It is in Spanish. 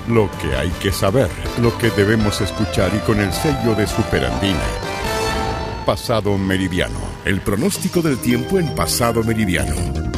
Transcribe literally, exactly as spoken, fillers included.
Lo que hay que saber, lo que debemos escuchar y con el sello de Superandina. Pasado Meridiano. El pronóstico del tiempo en Pasado Meridiano.